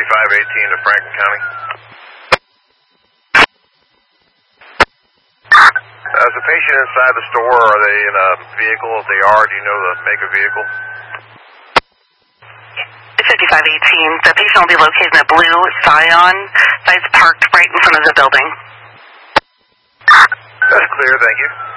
to Franklin County. Is the patient inside the store? Are they in a vehicle? If they are, do you know the make of vehicle? 5518. The patient will be located in a blue Scion that's parked right in front of the building. That's clear, thank you.